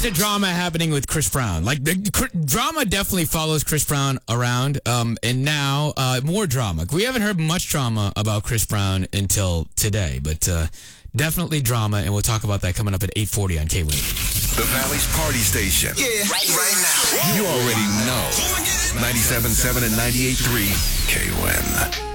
The drama happening with Chris Brown. Like, the drama definitely follows Chris Brown around, and now more drama. We haven't heard much drama about Chris Brown until today, but definitely drama, and we'll talk about that coming up at 8:40 on K-Win. The Valley's party station. Yeah, right now. You already know. 97.7 and 98.3 K-Win.